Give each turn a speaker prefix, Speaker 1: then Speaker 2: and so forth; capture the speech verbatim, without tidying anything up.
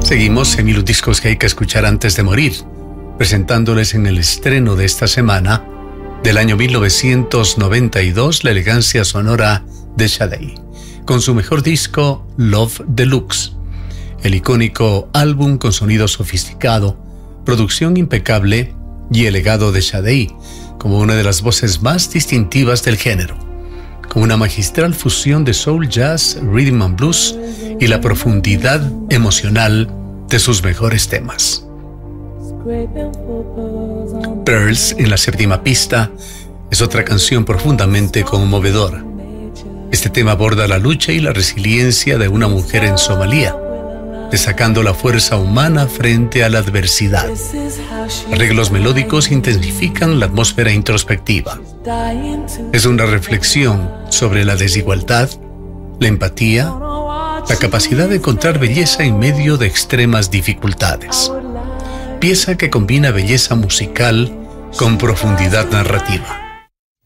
Speaker 1: Seguimos en los discos que hay que escuchar antes de morir, presentándoles en el estreno de esta semana, del año mil novecientos noventa y dos, la elegancia sonora de Sade, con su mejor disco Love Deluxe, el icónico álbum con sonido sofisticado, producción impecable y el legado de Sade como una de las voces más distintivas del género, con una magistral fusión de soul, jazz, rhythm and blues y la profundidad emocional de sus mejores temas. Pearls, en la séptima pista, es otra canción profundamente conmovedora. Este tema aborda la lucha y la resiliencia de una mujer en Somalia, destacando la fuerza humana frente a la adversidad. Arreglos melódicos intensifican la atmósfera introspectiva. Es una reflexión sobre la desigualdad, la empatía, la capacidad de encontrar belleza en medio de extremas dificultades. Pieza que combina belleza musical con profundidad narrativa.